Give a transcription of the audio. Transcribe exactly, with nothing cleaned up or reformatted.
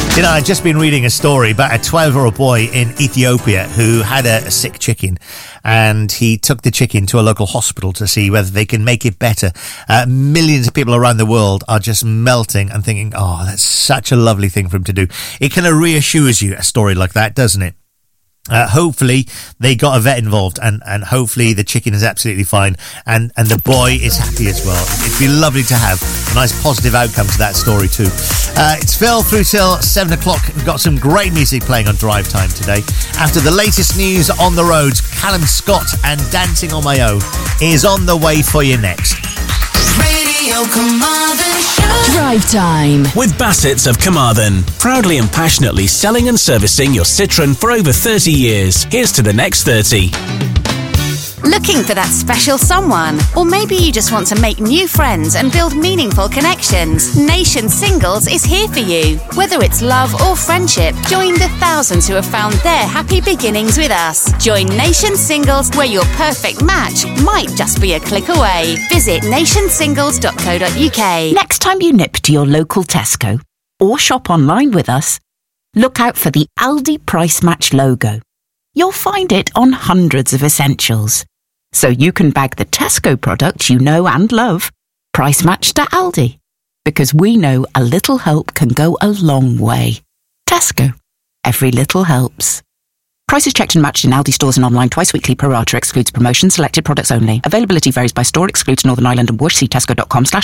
You know, I'd just been reading a story about a twelve-year-old boy in Ethiopia who had a, a sick chicken, and he took the chicken to a local hospital to see whether they can make it better. Uh, millions of people around the world are just melting and thinking, oh, that's such a lovely thing for him to do. It kind of reassures you, a story like that, doesn't it? Uh, hopefully they got a vet involved, and, and hopefully the chicken is absolutely fine, and, and the boy is happy as well. It'd be lovely to have a nice positive outcome to that story too. Uh, it's Phil through till seven o'clock. We've got some great music playing on Drive Time today. After the latest news on the roads, Callum Scott and Dancing on My Own is on the way for you next. Radio Carmarthen Show. Drive Time with Bassett's of Carmarthen, proudly and passionately selling and servicing your Citroën for over thirty years. Here's to the next thirty. Looking for that special someone? Or maybe you just want to make new friends and build meaningful connections? Nation Singles is here for you. Whether it's love or friendship, join the thousands who have found their happy beginnings with us. Join Nation Singles, where your perfect match might just be a click away. Visit nation singles dot co dot uk. Next time you nip to your local Tesco or shop online with us, look out for the Aldi Price Match logo. You'll find it on hundreds of essentials. So you can bag the Tesco products you know and love, price matched to Aldi. Because we know a little help can go a long way. Tesco. Every little helps. Prices checked and matched in Aldi stores and online twice weekly. Pro rata excludes promotions. Selected products only. Availability varies by store. Excludes Northern Ireland and Worcester. See tesco dot com slash